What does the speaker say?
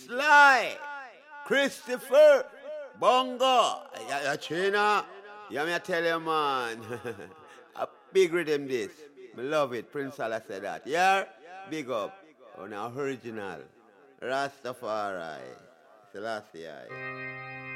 Sly, Christopher, Bongo, China. Yeah, me I tell you, man. A big rhythm this. Me love it. Prince Allah said that. Yeah, big up. On our original. Rastafari. Selassie.